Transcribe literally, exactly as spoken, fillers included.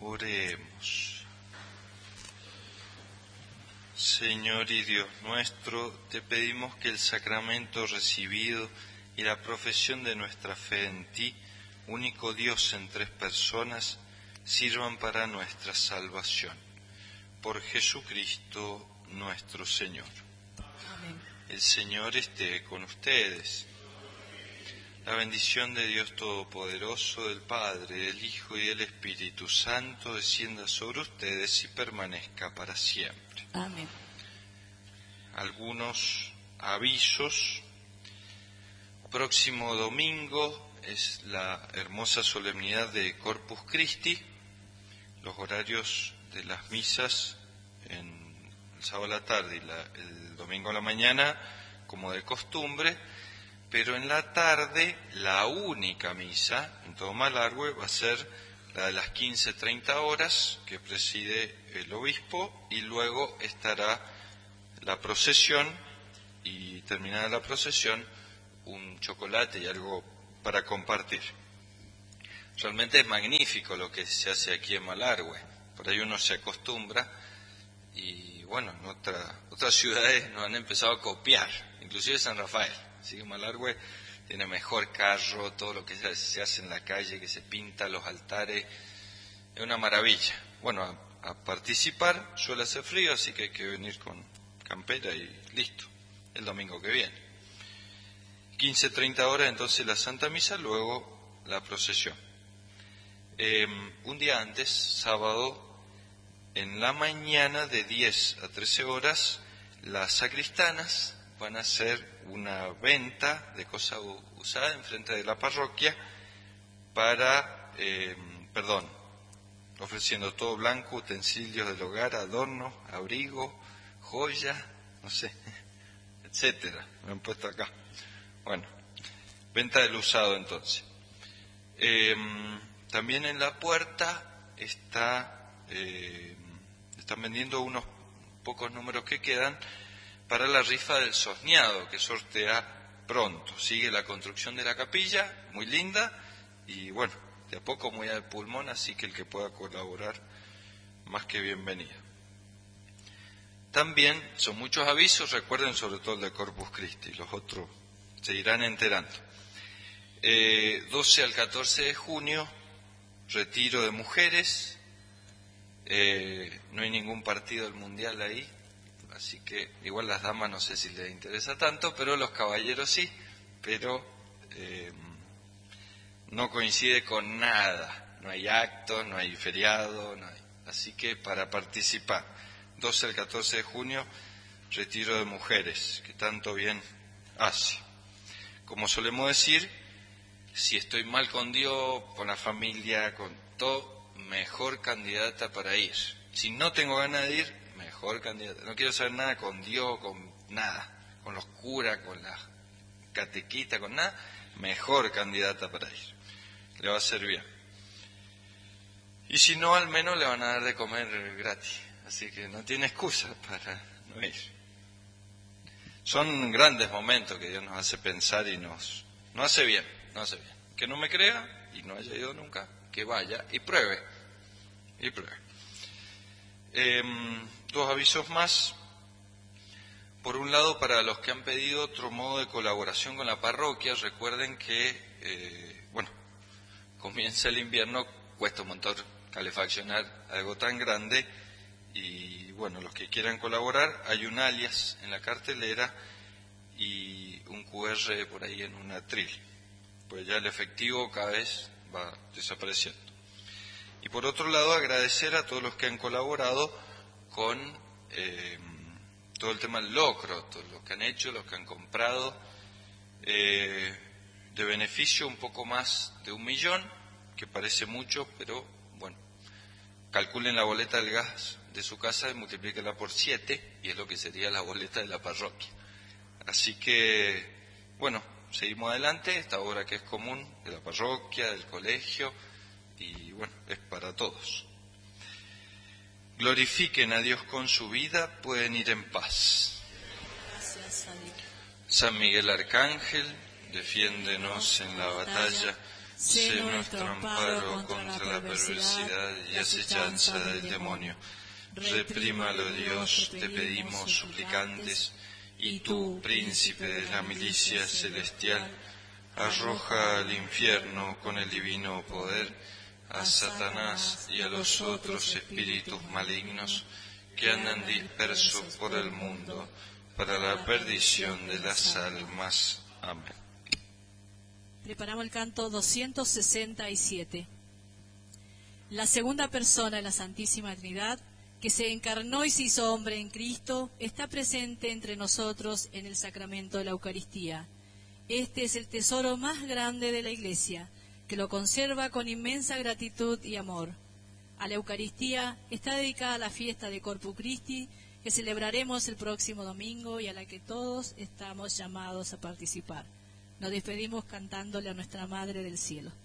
Oremos. Señor y Dios nuestro, te pedimos que el sacramento recibido y la profesión de nuestra fe en ti, único Dios en tres personas, sirvan para nuestra salvación. Por Jesucristo nuestro Señor. Amén. El Señor esté con ustedes. La bendición de Dios Todopoderoso, del Padre, del Hijo y del Espíritu Santo, descienda sobre ustedes y permanezca para siempre. Amén. Algunos avisos. Próximo domingo es la hermosa solemnidad de Corpus Christi. Los horarios de las misas en el sábado a la tarde y la, el domingo a la mañana, como de costumbre, pero en la tarde la única misa en todo Malargüe va a ser la de las quince treinta horas, que preside el obispo, y luego estará la procesión, y terminada la procesión, un chocolate y algo para compartir. Realmente es magnífico lo que se hace aquí en Malargüe. Por ahí uno se acostumbra y bueno, en otra, otras ciudades nos han empezado a copiar, inclusive San Rafael. Así que Malargüe tiene mejor carro, todo lo que se hace en la calle, que se pinta los altares, es una maravilla. Bueno, a, a participar suele hacer frío, así que hay que venir con campera y listo, el domingo que viene. quince treinta horas entonces la Santa Misa, luego la procesión. Eh, un día antes, sábado, en la mañana de diez a trece horas, las sacristanas van a hacer una venta de cosas usadas enfrente de la parroquia para, eh, perdón, ofreciendo todo blanco, utensilios del hogar, adornos, abrigo, joyas, no sé, etcétera. Me han puesto acá. Bueno, venta del usado entonces. Eh, también en la puerta está, eh, están vendiendo unos pocos números que quedan para la rifa del sosneado, que sortea pronto. Sigue la construcción de la capilla, muy linda, y bueno, de a poco muy al pulmón, así que el que pueda colaborar, más que bienvenido. También son muchos avisos, recuerden sobre todo el de Corpus Christi, los otros se irán enterando. Eh, doce al catorce de junio, retiro de mujeres, eh, no hay ningún partido del Mundial ahí, así que igual las damas no sé si les interesa tanto, pero los caballeros sí, pero eh, no coincide con nada, no hay acto, no hay feriado, no hay, así que para participar, doce al catorce de junio, retiro de mujeres, que tanto bien hace. Como solemos decir, si estoy mal con Dios, con la familia, con todo, mejor candidata para ir. Si no tengo ganas de ir, mejor candidata. No quiero saber nada con Dios, con nada, con los curas, con la catequista, con nada, mejor candidata para ir. Le va a hacer bien. Y si no, al menos le van a dar de comer gratis. Así que no tiene excusa para no ir. Son grandes momentos que Dios nos hace pensar y nos, nos hace bien, nos hace bien. Que no me crea y no haya ido nunca, que vaya y pruebe, y pruebe. Eh, dos avisos más. Por un lado, para los que han pedido otro modo de colaboración con la parroquia, recuerden que, eh, bueno, comienza el invierno, cuesta un montón calefaccionar algo tan grande, y bueno, los que quieran colaborar, hay un alias en la cartelera y un cu erre por ahí en un atril, pues ya el efectivo cada vez va desapareciendo. Y por otro lado, agradecer a todos los que han colaborado con eh, todo el tema del locro, todos los que han hecho, los que han comprado, eh, de beneficio un poco más de un millón, que parece mucho, pero bueno, calculen la boleta del gas de su casa y multiplíquenla por siete, y es lo que sería la boleta de la parroquia. Así que, bueno, seguimos adelante, esta obra que es común de la parroquia, del colegio, y bueno, es para todos. Glorifiquen a Dios con su vida, pueden ir en paz. Gracias a Dios. San Miguel Arcángel, defiéndenos en la batalla, sé nuestro amparo contra la perversidad y acechanza del demonio. Reprímalo, Dios, te pedimos suplicantes, y tú, príncipe de la milicia celestial, arroja al infierno con el divino poder a Satanás y a los otros espíritus malignos que andan dispersos por el mundo para la perdición de las almas. Amén. Preparamos el canto doscientos sesenta y siete. La segunda persona de la Santísima Trinidad, que se encarnó y se hizo hombre en Cristo, está presente entre nosotros en el sacramento de la Eucaristía. Este es el tesoro más grande de la Iglesia, que lo conserva con inmensa gratitud y amor. A la Eucaristía está dedicada la fiesta de Corpus Christi, que celebraremos el próximo domingo y a la que todos estamos llamados a participar. Nos despedimos cantándole a nuestra Madre del Cielo.